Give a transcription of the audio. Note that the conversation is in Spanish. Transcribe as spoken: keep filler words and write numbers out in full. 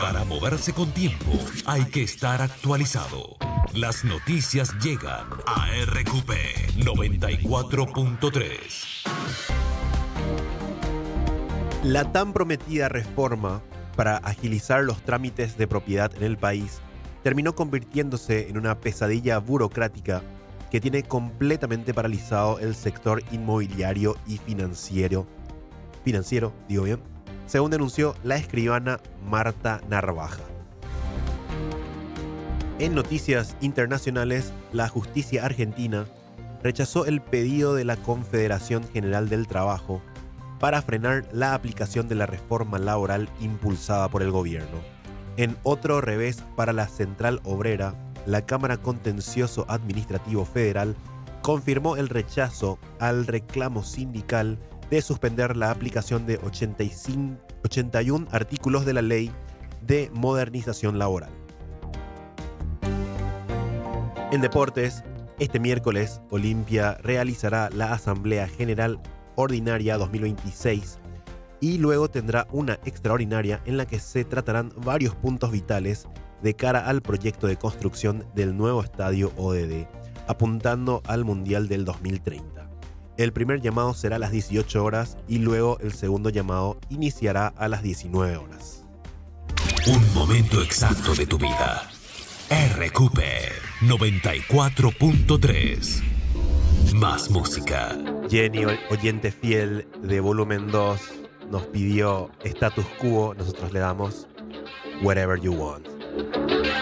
Para moverse con tiempo, hay que estar actualizado. Las noticias llegan a R Q P noventa y cuatro punto tres. La tan prometida reforma para agilizar los trámites de propiedad en el país terminó convirtiéndose en una pesadilla burocrática que tiene completamente paralizado el sector inmobiliario y financiero, financiero, digo bien, según denunció la escribana Marta Narvaja. En noticias internacionales, la justicia argentina rechazó el pedido de la Confederación General del Trabajo para frenar la aplicación de la reforma laboral impulsada por el gobierno. En otro revés para la Central Obrera, la Cámara Contencioso Administrativo Federal confirmó el rechazo al reclamo sindical de suspender la aplicación de ochenta y cinco, ochenta y uno artículos de la Ley de Modernización Laboral. En deportes, este miércoles, Olimpia realizará la Asamblea General Ordinaria dos mil veintiséis y luego tendrá una extraordinaria en la que se tratarán varios puntos vitales de cara al proyecto de construcción del nuevo estadio O D D, apuntando al Mundial del dos mil treinta. El primer llamado será a las dieciocho horas y luego el segundo llamado iniciará a las diecinueve horas. Un momento exacto de tu vida. R Q P noventa y cuatro punto tres. Más música. Jenny, oyente fiel de Volumen dos, nos pidió Status Quo. Nosotros le damos Whatever You Want.